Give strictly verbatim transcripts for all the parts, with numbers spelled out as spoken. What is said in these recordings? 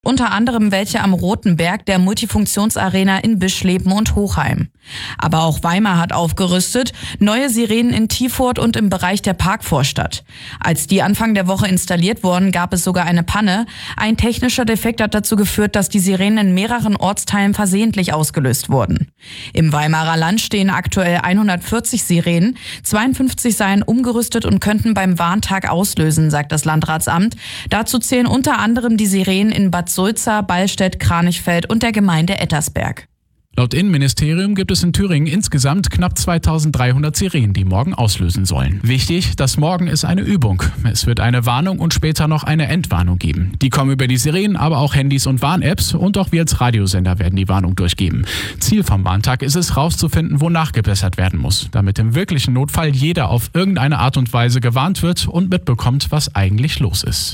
unter anderem welche am Roten Berg, der Multifunktionsarena in Bischleben und Hochheim. Aber auch Weimar hat aufgerüstet, neue Sirenen in Tiefurt und im Bereich der Parkvorstadt. Als die Anfang der Woche installiert wurden, gab es sogar eine Panne. Ein technischer Defekt hat dazu geführt, dass die Sirenen in mehreren Ortsteilen versehentlich ausgelöst wurden. Im Weimarer Land stehen aktuell hundertvierzig Sirenen, zweiundfünfzig seien umgerüstet und könnten beim Warntag auslösen, sagt das Landratsamt. Dazu zählen unter anderem die Sirenen in Bad Sulza, Ballstedt, Kranichfeld und der Gemeinde Ettersberg. Laut Innenministerium gibt es in Thüringen insgesamt knapp zweitausenddreihundert Sirenen, die morgen auslösen sollen. Wichtig, das Morgen ist eine Übung. Es wird eine Warnung und später noch eine Entwarnung geben. Die kommen über die Sirenen, aber auch Handys und Warn-Apps und auch wir als Radiosender werden die Warnung durchgeben. Ziel vom Warntag ist es, rauszufinden, wo nachgebessert werden muss, damit im wirklichen Notfall jeder auf irgendeine Art und Weise gewarnt wird und mitbekommt, was eigentlich los ist.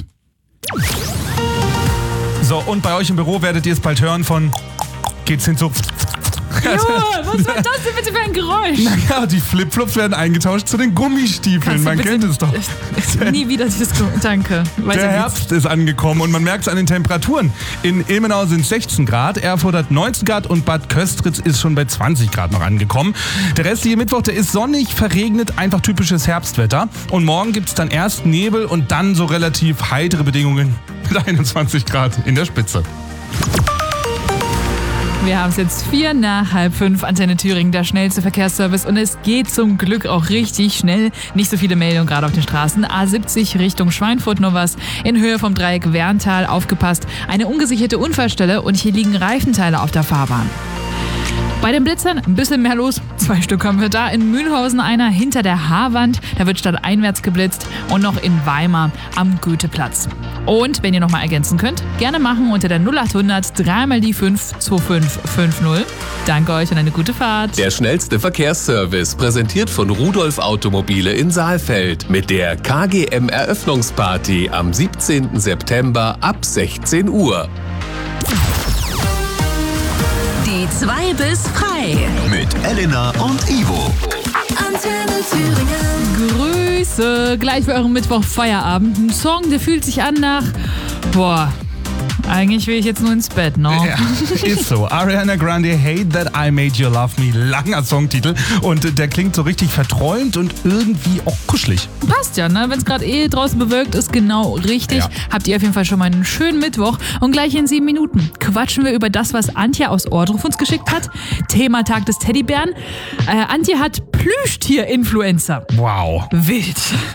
So, und bei euch im Büro werdet ihr es bald hören von... Geht's hin zu... Junge, was war das denn bitte für ein Geräusch? Naja, die Flipflops werden eingetauscht zu den Gummistiefeln. Man kennt es doch. Nie wieder dieses Geräusch. Danke. Weiter Der geht's. Herbst ist angekommen und man merkt es an den Temperaturen. In Ilmenau sind sechzehn Grad, Erfurt hat neunzehn Grad und Bad Köstritz ist schon bei zwanzig Grad noch angekommen. Der restliche Mittwoch, der ist sonnig, verregnet, einfach typisches Herbstwetter. Und morgen gibt es dann erst Nebel und dann so relativ heitere Bedingungen mit einundzwanzig Grad in der Spitze. Wir haben es jetzt vier nach halb fünf, Antenne Thüringen, der schnellste Verkehrsservice. Und es geht zum Glück auch richtig schnell. Nicht so viele Meldungen gerade auf den Straßen. A siebzig Richtung Schweinfurt nur was. In Höhe vom Dreieck Werntal, aufgepasst. Eine ungesicherte Unfallstelle und hier liegen Reifenteile auf der Fahrbahn. Bei den Blitzern ein bisschen mehr los. Zwei Stück haben wir da. In Mühlhausen einer hinter der Haarwand. Da wird stadteinwärts geblitzt. Und noch in Weimar am Goetheplatz. Und wenn ihr noch mal ergänzen könnt, gerne machen unter der null achthundert drei mal die fünf zwei fünf fünf null. Danke euch und eine gute Fahrt. Der schnellste Verkehrsservice, präsentiert von Rudolf Automobile in Saalfeld. Mit der K G M-Eröffnungsparty am siebzehnten September ab sechzehn Uhr. Die zwei bis frei. Mit Elena und Ivo. Antenne Thüringen. Grüße. Gleich für euren Mittwoch Feierabend. Ein Song, der fühlt sich an nach... Boah, eigentlich will ich jetzt nur ins Bett, ne? Ja, ist so. Ariana Grande, Hate That I Made You Love Me. Langer Songtitel. Und der klingt so richtig verträumt und irgendwie auch kuschelig. Passt ja, ne? Wenn es gerade eh draußen bewölkt ist, genau richtig. Ja. Habt ihr auf jeden Fall schon mal einen schönen Mittwoch. Und gleich in sieben Minuten quatschen wir über das, was Antje aus Ohrdruf uns geschickt hat. Thema Tag des Teddybären. Äh, Antje hat Plüschtier-Influencer. Wow. Wild.